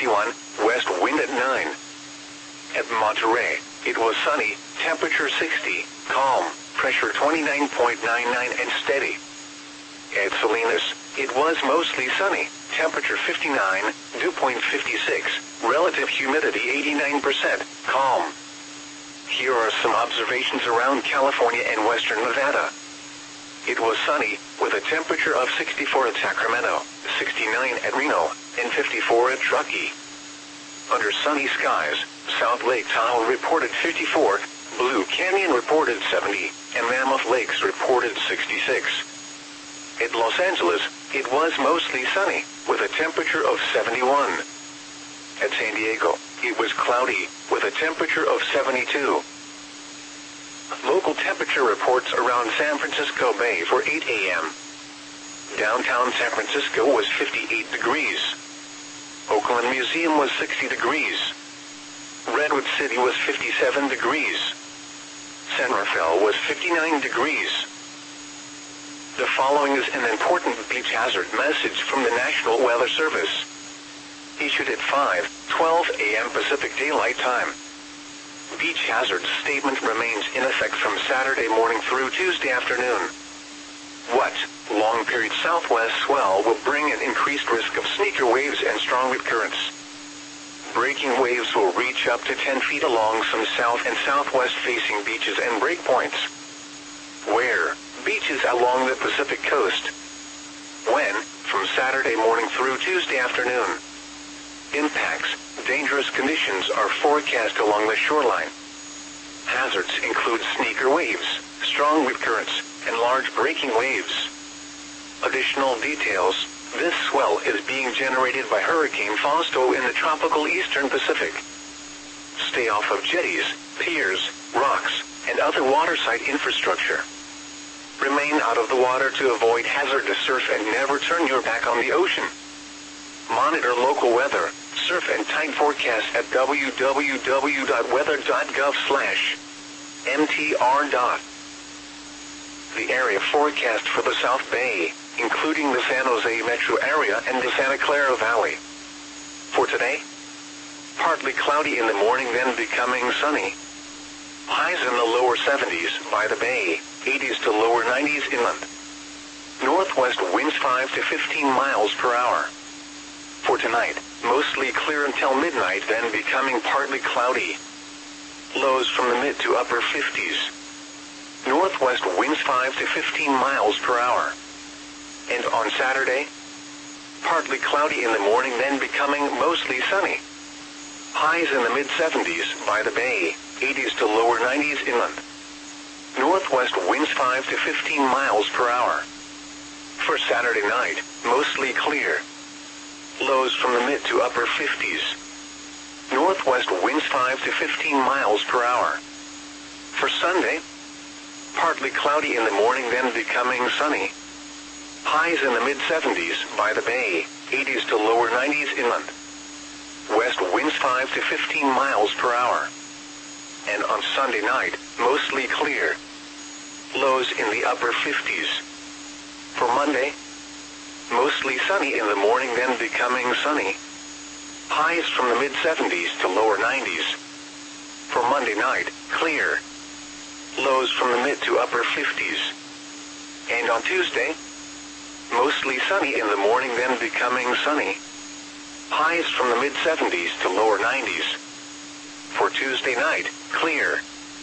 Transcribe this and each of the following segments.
61, west wind at 9. At Monterey, it was sunny, temperature 60, calm, pressure 29.99 and steady. At Salinas, it was mostly sunny, temperature 59, dew point 56, relative humidity 89%, calm. Here are some observations around California and western Nevada. It was sunny, with a temperature of 64 at Sacramento, 69 at Reno, and 54 at Truckee. Under sunny skies, South Lake Tahoe reported 54, Blue Canyon reported 70, and Mammoth Lakes reported 66. At Los Angeles, it was mostly sunny, with a temperature of 71. At San Diego, it was cloudy, with a temperature of 72. Local temperature reports around San Francisco Bay for 8 a.m. Downtown San Francisco was 58 degrees. Oakland Museum was 60 degrees. Redwood City was 57 degrees. San Rafael was 59 degrees. The following is an important beach hazard message from the National Weather Service. Issued at 5:12 a.m. Pacific Daylight Time. Beach hazard statement remains in effect from Saturday morning through Tuesday afternoon. What? Long period southwest swell will bring an increased risk of sneaker waves and strong wind currents. Breaking waves will reach up to 10 feet along some south and southwest facing beaches and breakpoints. Where? Beaches along the Pacific coast. When? From Saturday morning through Tuesday afternoon. Impacts. Dangerous conditions are forecast along the shoreline. Hazards include sneaker waves, strong wind currents, and large breaking waves. Additional details. This swell is being generated by Hurricane Fausto in the tropical eastern Pacific. Stay off of jetties, piers, rocks, and other waterside infrastructure. Remain out of the water to avoid hazardous surf and never turn your back on the ocean. Monitor local weather, surf and tide forecast at www.weather.gov/mtr. The area forecast for the South Bay, including the San Jose metro area and the Santa Clara Valley. For today, partly cloudy in the morning, then becoming sunny. Highs in the lower 70s by the bay, 80s to lower 90s inland. Northwest winds 5 to 15 miles per hour. For tonight, mostly clear until midnight, then becoming partly cloudy. Lows from the mid to upper 50s. Northwest winds 5 to 15 miles per hour. And on Saturday, partly cloudy in the morning, then becoming mostly sunny. Highs in the mid-70s by the bay, 80s to lower 90s inland. Northwest winds 5 to 15 miles per hour. For Saturday night, mostly clear. Lows from the mid to upper 50s. Northwest winds 5 to 15 miles per hour. For Sunday, partly cloudy in the morning, then becoming sunny. Highs in the mid-70s by the bay, 80s to lower 90s inland. West winds 5 to 15 miles per hour. And on Sunday night, mostly clear. Lows in the upper 50s. For Monday, mostly sunny in the morning, then becoming sunny. Highs from the mid-70s to lower 90s. For Monday night, clear. Lows from the mid to upper 50s. And on Tuesday, mostly sunny in the morning, then becoming sunny. Highs from the mid-70s to lower 90s. For Tuesday night, clear.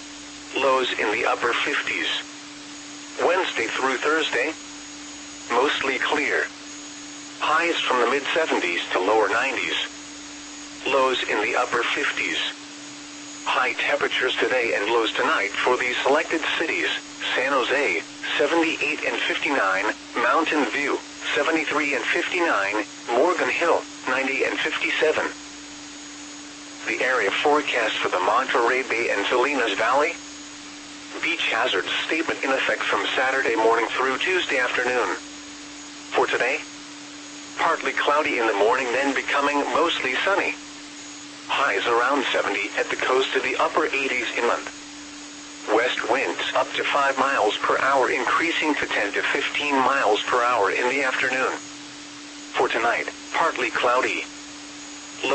Lows in the upper 50s. Wednesday through Thursday, mostly clear. Highs from the mid-70s to lower 90s. Lows in the upper 50s. High temperatures today and lows tonight for these selected cities: San Jose, 78 and 59, Mountain View, 73 and 59, Morgan Hill, 90 and 57. The area forecast for the Monterey Bay and Salinas Valley. Beach hazard statement in effect from Saturday morning through Tuesday afternoon. For today, partly cloudy in the morning, then becoming mostly sunny. Highs around 70 at the coast to the upper 80s inland. West winds up to 5 miles per hour, increasing to 10 to 15 miles per hour in the afternoon. For tonight, partly cloudy.